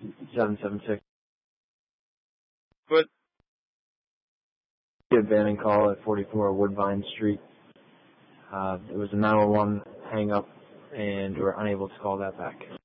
776. Good. Abandoned call at 44 Woodbine Street. It was a 911 hang up, and we were unable to call that back.